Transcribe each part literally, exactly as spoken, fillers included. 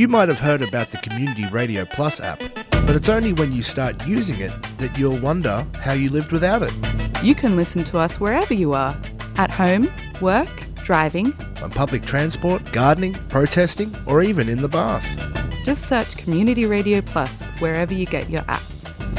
You might have heard about the Community Radio Plus app, but it's only when you start using it that you'll wonder how you lived without it. You can listen to us wherever you are, at home, work, driving, On public transport, gardening, protesting, or even in the bath. just search Community Radio Plus wherever you get your apps.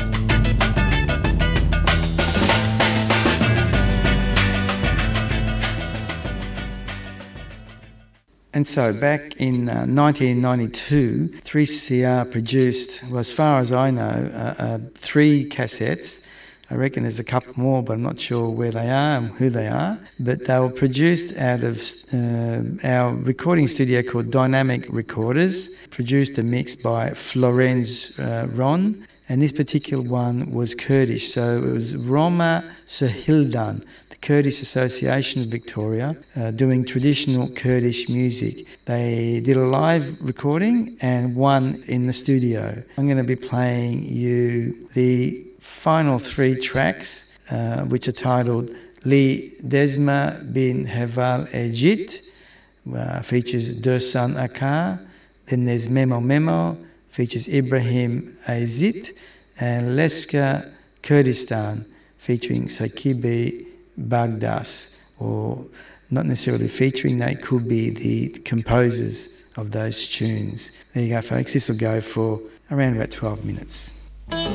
And so back in uh, nineteen ninety-two, three C R produced, well, as far as I know, uh, uh, three cassettes. I reckon there's a couple more, but I'm not sure where they are and who they are. But they were produced out of uh, our recording studio called Dynamic Recorders, produced and mixed by Florenz uh, Ron. And this particular one was Kurdish. So it was Roma Sahildan, the Kurdish Association of Victoria, uh, doing traditional Kurdish music. They did a live recording and one in the studio. I'm going to be playing you the final three tracks, uh, which are titled Li Desma bin Heval Ejit, uh, features Dursan Akar. Then there's Memo Memo, features Ibrahim Azit, and Leska Kurdistan, featuring Sakibi Bagdas, or not necessarily featuring, they could be the composers of those tunes. There you go, folks. This will go for around about twelve minutes.